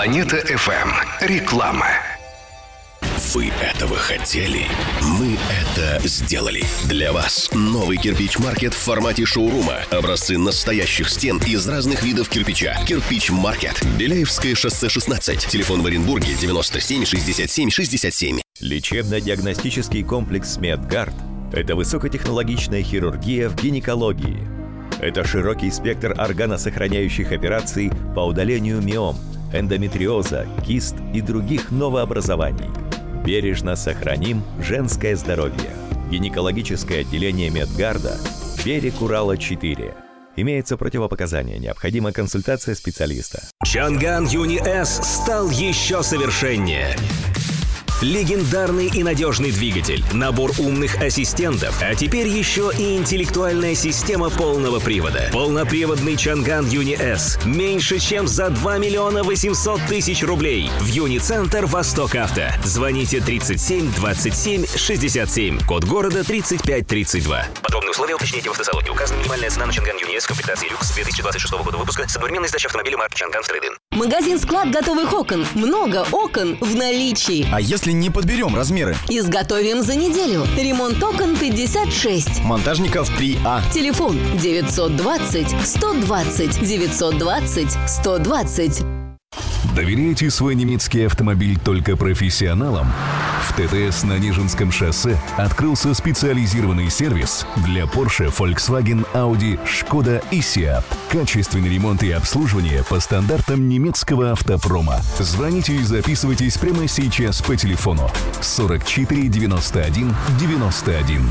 Планета FM. Реклама. Вы этого хотели? Мы это сделали. Для вас новый кирпич-маркет в формате шоурума. Образцы настоящих стен из разных видов кирпича. Кирпич-маркет. Беляевское шоссе 16. Телефон в Оренбурге 97 67 67. Лечебно-диагностический комплекс «Медгард» — это высокотехнологичная хирургия в гинекологии. Это широкий спектр органосохраняющих операций по удалению миом, эндометриоза, кист и других новообразований. Бережно сохраним женское здоровье. Гинекологическое отделение Медгарда, берег Урала 4. Имеется противопоказания. Необходима консультация специалиста. Чанган Юни-С стал еще совершеннее. Легендарный и надежный двигатель, набор умных ассистентов, а теперь еще и интеллектуальная система полного привода. Полноприводный Чанган Юни-С меньше, чем за 2 миллиона 800 тысяч рублей. В Юни-центр Восток Авто. Звоните 37 27 67. Код города 3532. Подробные условия уточните в автосалоне. Указана минимальная цена на Чанган Юни-С комплектации люкс 2026 года выпуска с одновременной сдачей автомобиля марки Чанган в трейд-ин. Магазин-склад готовых окон. Много окон в наличии. А если не подберем размеры? Изготовим за неделю. Ремонт окон 56. Монтажников 3А. Телефон 920 120 920 120. Доверяете свой немецкий автомобиль только профессионалам? В ТТС на Нежинском шоссе открылся специализированный сервис для Porsche, Volkswagen, Audi, Skoda и Seat. Качественный ремонт и обслуживание по стандартам немецкого автопрома. Звоните и записывайтесь прямо сейчас по телефону 44 91 91.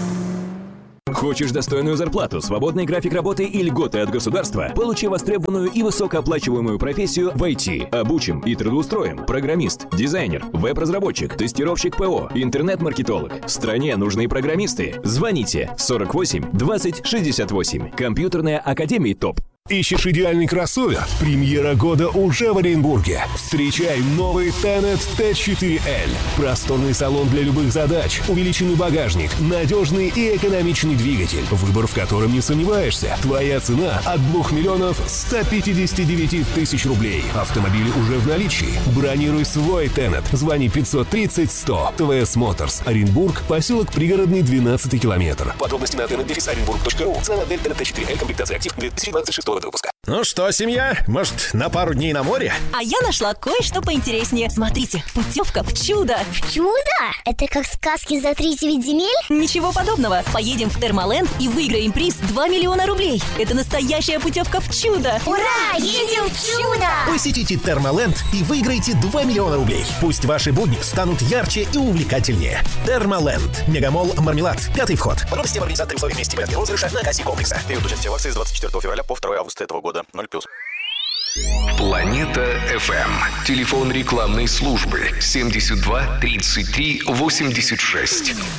Хочешь достойную зарплату, свободный график работы и льготы от государства? Получи востребованную и высокооплачиваемую профессию в IT. Обучим и трудоустроим. Программист, дизайнер, веб-разработчик, тестировщик ПО, интернет-маркетолог. В стране нужны программисты. Звоните 48 20 68. Компьютерная академия ТОП. Ищешь идеальный кроссовер? Премьера года уже в Оренбурге. Встречай новый Tenet T4L. Просторный салон для любых задач, увеличенный багажник, надежный и экономичный двигатель, выбор в котором не сомневаешься. Твоя цена от 2 миллионов 159 тысяч рублей. Автомобили уже в наличии. Бронируй свой Tenet. Звони 530 100. ТВС Моторс. Оренбург. Поселок Пригородный, 12 километр. Подробности на tenet-orenburg.ru. Цена модель Tenet T4L. Комплектация актив 2026 года выпуска. Ну что, семья, может, на пару дней на море? А я нашла кое-что поинтереснее. Смотрите, путевка в чудо. В чудо? Это как сказки за 39 земель? Ничего подобного. Поедем в Термоленд и выиграем приз 2 миллиона рублей. Это настоящая путевка в чудо. Ура! Едем в чудо! Посетите Термоленд и выиграйте 2 миллиона рублей. Пусть ваши будни станут ярче и увлекательнее. Термоленд. Мегамолл Мармелад. 5-й вход. Подробности в организаторе условий вместе порядка розыгрыша на кассе комплекса. Период участия в акции с 24 февраля по 2 августа этого года. 0+. Планета FM. Телефон рекламной службы 72 33 86.